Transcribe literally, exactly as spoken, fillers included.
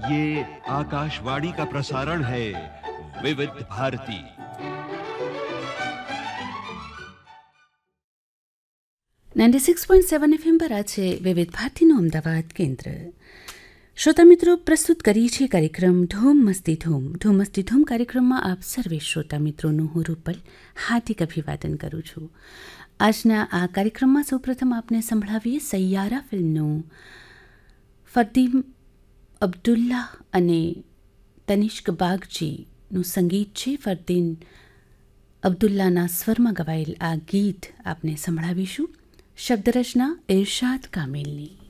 ये आकाशवाणी का प्रसारण है विविध Bharti. Ninety point seven FM પર આ છે વિવિધ ભારતીનું અમદાવાદ કેન્દ્ર. શ્રોતા મિત્રો, પ્રસ્તુત કરીએ છીએ કાર્યક્રમ ધૂમ મસ્તી ધૂમ. ધૂમ મસ્તી ધૂમ કાર્યક્રમમાં આપ સર્વે શ્રોતા મિત્રોનું હું રૂપલ હાર્દિક અભિવાદન કરું છું. આજના આ કાર્યક્રમમાં સૌપ્રથમ આપને સંભળાવીએ સૈયારા ફિલ્મનું ફરદીન અબ્દુલ્લા અને તનિષ્ક બાગજીનું સંગીત છે. ફરદીન અબ્દુલ્લાના સ્વરમાં ગવાયેલ આ ગીત આપને સંભળાવીશું. શબ્દરચના ઇરશાદ કામિલની.